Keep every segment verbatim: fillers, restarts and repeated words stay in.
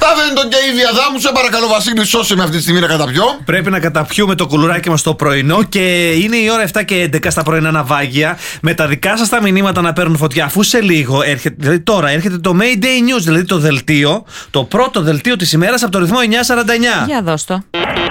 Σταύρε τον και η Διαδάμου, σε παρακαλώ Βασίλη, σώσε με αυτή τη στιγμή να καταπιώ. Πρέπει να καταπιούμε το κουλουράκι μας το πρωινό και είναι η ώρα επτά και έντεκα στα πρωινά ναυάγια. Με τα δικά σας τα μηνύματα να παίρνουν φωτιά, αφού σε λίγο έρχεται, δηλαδή τώρα έρχεται το Mayday News, δηλαδή το δελτίο, το πρώτο δελτίο της ημέρας από το ρυθμό εννιά σαράντα εννιά. Για δώσ' το.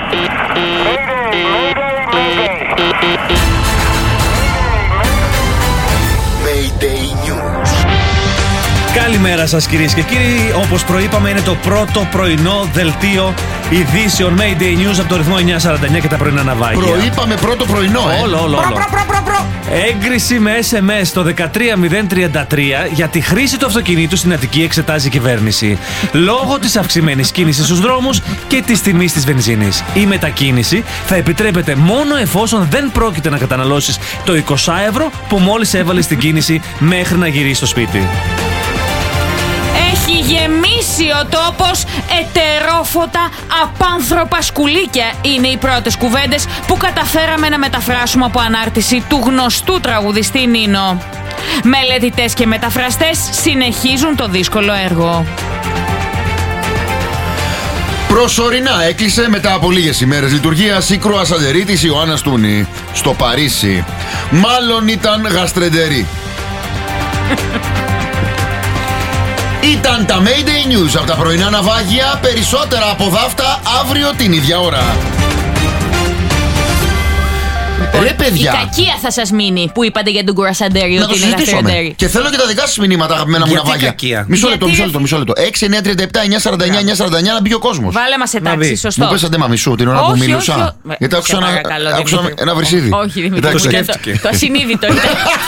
Καλημέρα σας κυρίες και κύριοι. Όπως προείπαμε, είναι το πρώτο πρωινό δελτίο ειδήσεων Mayday News από το ρυθμό εννιά σαράντα εννιά και τα πρωινά ναυάγια. Προείπαμε πρώτο πρωινό, ε. Όλο, όλο, όλο. Προ, προ, προ, προ. Έγκριση με ες εμ ες το δεκατρία μηδέν τριάντα τρία για τη χρήση του αυτοκινήτου στην Αττική εξετάζει η κυβέρνηση. Λόγω της αυξημένης κίνησης στους δρόμους και της τιμής της βενζίνης. Η μετακίνηση θα επιτρέπεται μόνο εφόσον δεν πρόκειται να καταναλώσεις το είκοσι ευρώ που μόλις έβαλες στην κίνηση μέχρι να γυρίσεις στο σπίτι. Έχει γεμίσει ο τόπος ετερόφωτα απάνθρωπα σκουλίκια. Είναι οι πρώτες κουβέντες που καταφέραμε να μεταφράσουμε από ανάρτηση του γνωστού τραγουδιστή Νίνο. Μελετητές και μεταφραστές συνεχίζουν το δύσκολο έργο. Προσωρινά έκλεισε μετά από λίγες ημέρες λειτουργίας η κρουασαντερή της Ιωάννας Τούνη στο Παρίσι. Μάλλον ήταν γαστρεντερή. Ήταν τα Mayday News από τα πρωινά ναυάγια. Περισσότερα από δάφτα αύριο την ίδια ώρα. Ρε παιδιά, η κακία θα σας μείνει που είπατε για τον κουρασαντέρι ότι είναι γαστρεντερή. Και θέλω και τα δικά σας μηνύματα, αγαπημένα μου ναυάγια. Κακία? Μισό λεπτό, μισό λεπτό, μισό λεπτό. έξι εννιά τριάντα επτά εννιά σαράντα εννιά εννιά σαράντα εννιά να μπει ο κόσμος. Βάλε μας σε τάξη, σωστό. Μου πέσατε μαμισού την ώρα όχι, που μιλούσα. Όχι, γιατί άκουσα ένα, άκουσα ένα βρυσίδι. Όχι, Δημήτρη. Το σκέφτηκε. Το ασυνείδητο ήταν.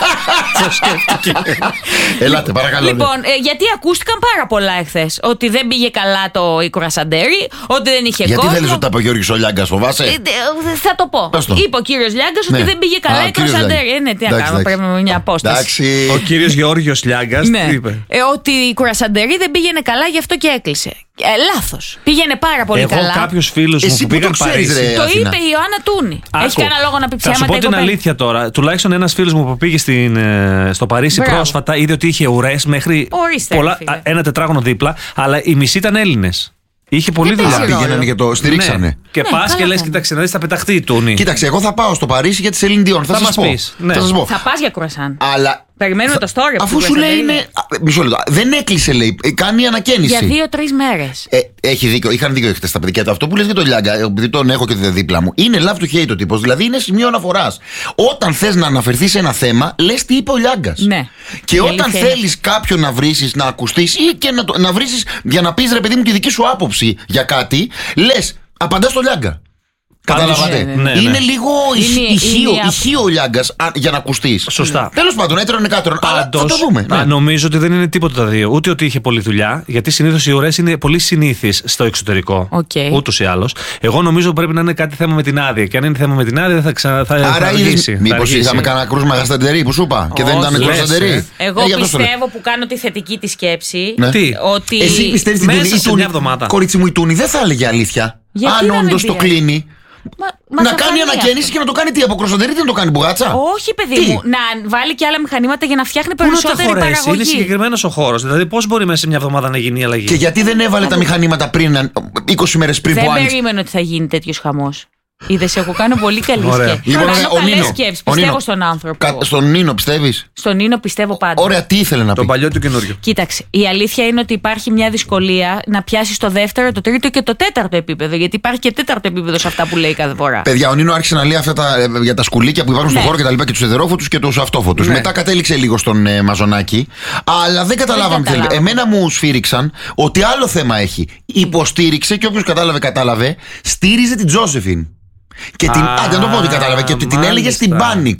Το σκέφτηκε. Ελάτε, παρακαλώ. Λοιπόν, ε, γιατί ακούστηκαν πάρα πολλά εχθές. Ότι δεν πήγε καλά το η κουρασαντέρι, ότι δεν είχε γιατί κόσμο. δεν λες ότι τα είπε ο Γιώργος ο Λιάγκας, φοβάσαι? Ε, ε, θα το πω. Είπε ο κύριος Λιάγκας ότι Ναι. δεν πήγε καλά Α, η κουρασαντέρι. Ε, ναι, τι να Εντάξει, κάνω, εντάξει. πρέπει με μια απόσταση. Εντάξει. Ο κύριος Γεώργιος Λιάγκας Ναι. τι είπε? Ε, ότι η κουρασαντέρι δεν πήγαινε καλά, γι' αυτό και έκλεισε. Ε, λάθος. Πήγαινε πάρα πολύ Εγώ καλά. κάποιους φίλους μου Εσύ που που πήγαν το ξέρεις, Παρίσι. ρε. Το Αθήνα. είπε η Ιωάννα Τούνη. Άκου. Έχει κανένα λόγο να πει Θα ψέματα? σου πω η την κοπέλα? αλήθεια τώρα. Τουλάχιστον ένας φίλος μου που πήγε στην, ε, στο Παρίσι Μπράβο. πρόσφατα είδε ότι είχε ουρές μέχρι Ορίστε, πολλά, ρε φίλε. α, ένα τετράγωνο δίπλα, αλλά οι μισοί ήταν Έλληνες. Είχε πολύ Δεν δουλειά. παίζει ρόλο. Πήγαιναν και το στηρίξανε. Ναι. Και Ναι, πας καλά και λες, κάνουν. κοίταξε να δεις, θα πεταχτεί η Τούνη. Κοίταξε, εγώ θα πάω στο Παρίσι για τη Σελίν Διόν. Θα, Θα σας μας πω. πεις, ναι. Θα σας πω. Θα πας για κουρασάν. Αλλά. Περιμένουμε το story. Αφού σου λέει είναι. Α, Μισό λεπτό. Δεν έκλεισε, λέει. Ε, Κάνει ανακαίνιση. Για δύο-τρεις μέρες. Ε, έχει δίκιο. Είχαν δίκιο χτες τα παιδιά. Αυτό που λες για τον Λιάγκα, επειδή τον έχω και δίπλα μου, είναι love to hate ο τύπος. Δηλαδή είναι σημείο αναφοράς. Όταν θες να αναφερθείς σε ένα θέμα, λες τι είπε ο Λιάγκας. Ναι. Και Η όταν αλήθεια είναι. θέλεις κάποιον να βρίσεις, να ακουστείς ή και να, το, να βρίσεις για να πεις ρε παιδί μου τη δική σου άποψη για κάτι, λες απαντάς στο Λιάγκα. Καταλαβαίνετε. Ναι, ναι, ναι. Είναι λίγο Είναι- ηχείο, είναι- ηχείο ο Λιάγκας α, για να ακουστείς. Σωστά. Τέλος πάντων, έτρωνε κάτω. Αλλά θα Πάντως, το δούμε. α, Ναι. νομίζω ότι δεν είναι τίποτα τα δύο. Ούτε ότι είχε πολλή δουλειά, γιατί συνήθως οι ουρές είναι πολύ συνήθεις στο εξωτερικό. Οκ. Ούτως ή άλλως. Εγώ νομίζω πρέπει να είναι κάτι θέμα με την άδεια. Και αν είναι θέμα με την άδεια, δεν θα, ξα... θα, θα Άρα αργήσει. είδες, Θα μήπως αργήσει. είχαμε κανένα κρούσμα γασταντερή που σου είπα και δεν Όχι. ήταν Λες, κρούσαντερή. ε. Εγώ πιστεύω που κάνω τη θετική τη σκέψη Ναι. Τι? ότι. Εσύ πιστεύεις την μέσα Τούνη, η σε Τούνη- μια εβδομάδα. Κορίτσι μου, η Τούνη δεν θα έλεγε αλήθεια. Γιατί Αν να μην όντως πει το αλήθεια? κλείνει. Μα- μας Να αφανεί κάνει ανακαίνιση αυτό. και να το κάνει τι, από κροσαντερή, δεν το κάνει μπουγάτσα. Όχι, παιδί Τι? μου, να βάλει και άλλα μηχανήματα για να φτιάχνει Πού να τα περισσότερη χωρέσει, είναι παραγωγή. συγκεκριμένος ο χώρος. Δηλαδή, πώς μπορεί μέσα σε μια εβδομάδα να γίνει η αλλαγή. Και γιατί δεν έβαλε τα μηχανήματα πριν, είκοσι μέρες πριν Δεν που άνοιξε. περίμενε ότι θα γίνει τέτοιο χαμό. Είδες, εγώ κάνω πολύ καλή Ωραία. σκέψη. Λοιπόν, Κάνω ωραία, ο καλές Νίνο. σκέψεις. Ο Πιστεύω Νίνο. στον άνθρωπο. Κα- Στον Νίνο πιστεύεις? Στον Νίνο πιστεύω πάντα. Ωραία, τι ήθελε να Το πει. παλιό του καινούριο. Κοίταξε, η αλήθεια είναι ότι υπάρχει μια δυσκολία να πιάσει το δεύτερο, το τρίτο και το τέταρτο επίπεδο. Γιατί υπάρχει και τέταρτο επίπεδο σε αυτά που λέει κάθε φορά. Παιδιά, ο Νίνο άρχισε να λέει αυτά τα, ε, για τα σκουλίκια που υπάρχουν Ναι. στον χώρο και τα λοιπά και του εδερόφωτους και του αυτόφωτους. Ναι. Μετά κατέληξε λίγο στον ε, Μαζονάκη, αλλά δεν καταλάβαμε τι θέλει. καταλάβαμε. Εμένα μου σφύριξαν ότι άλλο θέμα έχει. Υποστήριξε και όποιος κατάλαβε, κατάλαβε, στήριζε την Τζόσεφιν. Και την. Α, Α, δεν το πω ότι κατάλαβε. Και ότι την έλεγε μάλιστα. στην Πάνικ.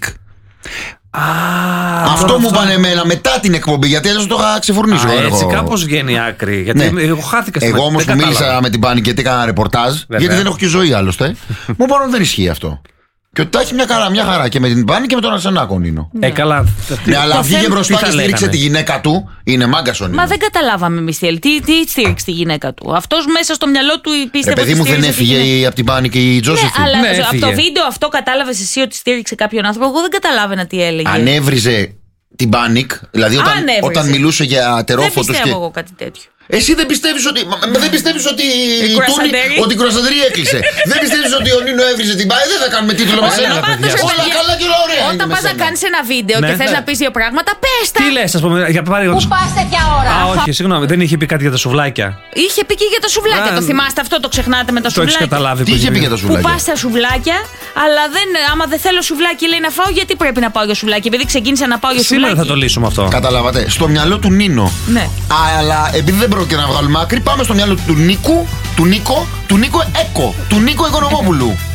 Α, Αυτό τώρα μου πάνε εμένα μετά την εκπομπή, γιατί έτσι το είχα ξεφουρνίσει. Α, εγώ, έτσι εγώ. κάπως βγαίνει η άκρη. Γιατί Ναι. εγώ χάθηκα στην Εγώ αρχή, όμως δεν που μίλησα κατάλαβα. με την Πάνικ γιατί έκανα ρεπορτάζ, Βέβαια. γιατί δεν έχω και ζωή άλλωστε, μου είπαν ότι δεν ισχύει αυτό. Και ότι τα έχει μια χαρά, μια χαρά και με την Πάνικ και με τον Αρσενάκο Νίνο. Ε, καλά. Ναι, αλλά Το βγήκε θέμα- μπροστά τι και θα στήριξε λέγανε. τη γυναίκα του. Είναι μάγκας ο Νίνο. Μα δεν καταλάβαμε εμεί τι, τι, τι στήριξε τη γυναίκα του. Αυτό μέσα στο μυαλό του Ρε πίστευε. παιδί ότι μου, δεν στήριζε τη έφυγε γυναίκα. η- από την Πάνικ η Ναι, Τζόσεφιν. αλλά Ναι, από το έφυγε. βίντεο αυτό κατάλαβε εσύ ότι στήριξε κάποιον άνθρωπο. Εγώ δεν καταλάβαινα τι έλεγε. Ανέβριζε την Πάνικ, δηλαδή όταν, Ανέβριζε. όταν μιλούσε για Δεν ατερόφωτους πιστεύω και. εγώ κάτι τέτοιο. Εσύ δεν πιστεύεις ότι. μα- μα δεν πιστεύεις ότι Η η κουρασαντερή. Τούνη- ότι η κουρασαντερή έκλεισε. Δεν πιστεύεις ότι ο Νίνο έβριζε την πάει. Δεν θα κάνουμε τίτλο με Όλα σένα. πάντως, παιδιά, Όλα παιδιά, καλά και όλα ωραία. είναι Όταν με πας να σένα. κάνεις ένα βίντεο Ναι. και θες Ναι. να πεις δύο πράγματα, πες τα. Τι λες, ας πούμε, για παράδειγμα. Πού πας τέτοια ώρα? Α, όχι, συγγνώμη, δεν είχε πει κάτι για τα σουβλάκια. Είχε πει και για τα σουβλάκια. Α, Το θυμάστε αυτό, το ξεχνάτε με τα Το έχει σουβλάκια. καταλάβει Τι είχε πει για τα Που σουβλάκια. πας στα σουβλάκια, αλλά δεν, άμα δεν θέλω σουβλάκι, λέει να φάω, γιατί πρέπει να πάω για σουβλάκι? Επειδή ξεκίνησα να πάω για Σήμερα σουβλάκι. θα το λύσουμε αυτό. Καταλάβατε. Στο μυαλό του Νίνο. Ναι. Α, αλλά επειδή δεν πρόκειται να βγάλουμε άκρη, πάμε στο μυαλό του Νίκου, του Νίκο, του Νίκο Έκο, του Νίκο Οικονομόπουλου.